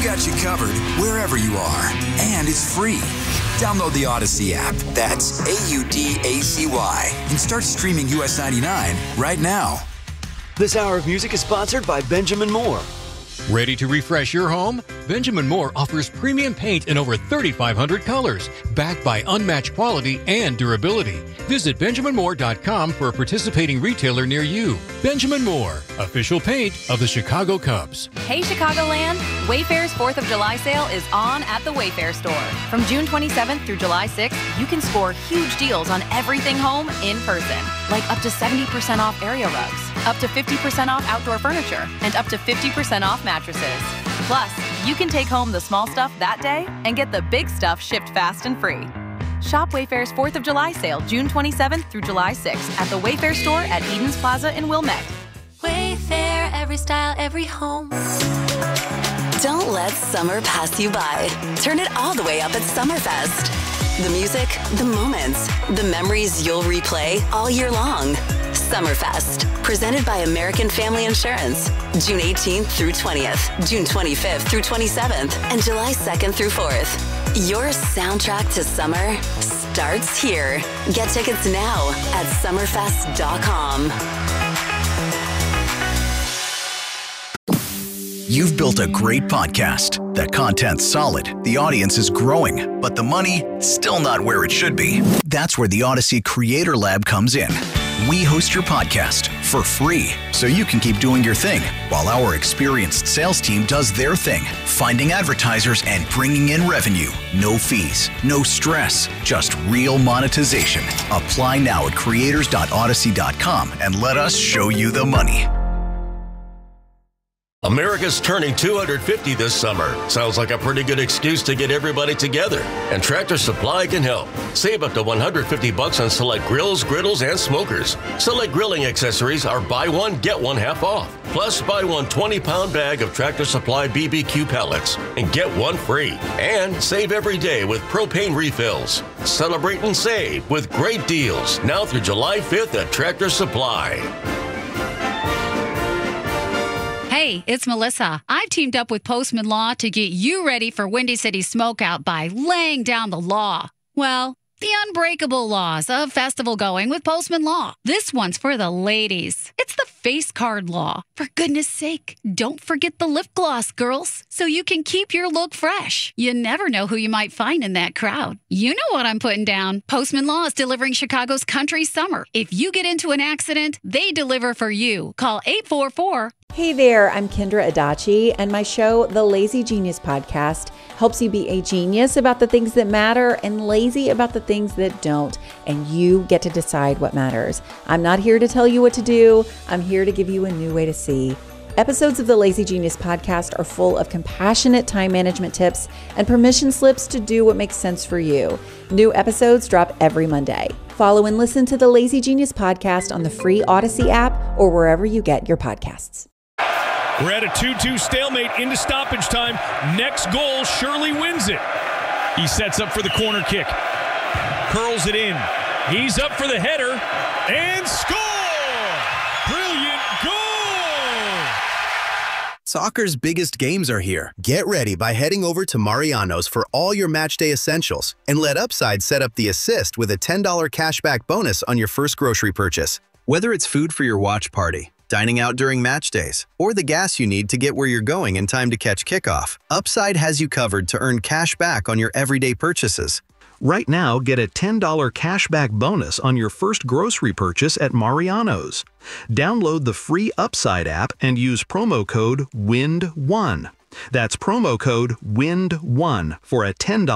We've got you covered wherever you are, and it's free. Download the Odyssey app. That's AUDACY. And start streaming US 99 right now. This hour of music is sponsored by Benjamin Moore. Ready to refresh your home? Benjamin Moore offers premium paint in over 3,500 colors, backed by unmatched quality and durability. Visit BenjaminMoore.com for a participating retailer near you. Benjamin Moore, official paint of the Chicago Cubs. Hey Chicagoland, Wayfair's 4th of July sale is on at the Wayfair store. From June 27th through July 6th, you can score huge deals on everything home in person, like up to 70% off area rugs, up to 50% off outdoor furniture, and up to 50% off mattresses. Plus, you can take home the small stuff that day and get the big stuff shipped fast and free. Shop Wayfair's 4th of July sale, June 27th through July 6th at the Wayfair store at Edens Plaza in Wilmette. Wayfair, every style, every home. Don't let summer pass you by. Turn it all the way up at Summerfest. The music, the moments, the memories you'll replay all year long. Summerfest, presented by American Family Insurance. June 18th through 20th, June 25th through 27th, and July 2nd through 4th. Your soundtrack to summer starts here. Get tickets now at summerfest.com. You've built a great podcast. The content's solid, the audience is growing, but the money, still not where it should be. That's where the Odyssey Creator Lab comes in. We host your podcast for free, so you can keep doing your thing, while our experienced sales team does their thing, finding advertisers and bringing in revenue. No fees, no stress, just real monetization. Apply now at creators.odyssey.com and let us show you the money. America's turning 250 this summer. Sounds like a pretty good excuse to get everybody together. And Tractor Supply can help. Save up to $150 on select grills, griddles, and smokers. Select grilling accessories are buy one, get one half off. Plus, buy one 20-pound bag of Tractor Supply BBQ pellets and get one free. And save every day with propane refills. Celebrate and save with great deals now through July 5th at Tractor Supply. Hey, it's Melissa. I've teamed up with Postman Law to get you ready for Windy City Smokeout by laying down the law. Well, the unbreakable laws of festival going with Postman Law. This one's for the ladies. It's the face card law. For goodness sake, don't forget the lip gloss, girls, so you can keep your look fresh. You never know who you might find in that crowd. You know what I'm putting down. Postman Law is delivering Chicago's country summer. If you get into an accident, they deliver for you. Call 844 Hey there, I'm Kendra Adachi, and my show, The Lazy Genius Podcast, helps you be a genius about the things that matter and lazy about the things that don't, and you get to decide what matters. I'm not here to tell you what to do. I'm here to give you a new way to see. Episodes of the Lazy Genius Podcast are full of compassionate time management tips and permission slips to do what makes sense for you. New episodes drop every Monday. Follow and listen to the Lazy Genius Podcast on the free Odyssey app or wherever you get your podcasts. We're at a 2-2 stalemate into stoppage time. Next goal surely wins it. He sets up for the corner kick. Curls it in. He's up for the header. And score! Brilliant goal! Soccer's biggest games are here. Get ready by heading over to Mariano's for all your matchday essentials. And let Upside set up the assist with a $10 cashback bonus on your first grocery purchase. Whether it's food for your watch party, dining out during match days, or the gas you need to get where you're going in time to catch kickoff, Upside has you covered to earn cash back on your everyday purchases. Right now, get a $10 cashback bonus on your first grocery purchase at Mariano's. Download the free Upside app and use promo code WIND1. That's promo code WIND1 for a $10